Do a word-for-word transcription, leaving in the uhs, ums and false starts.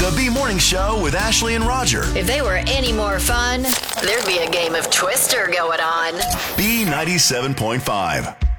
The B Morning Show with Ashley and Roger. If they were any more fun, there'd be a game of Twister going on. B ninety-seven point five.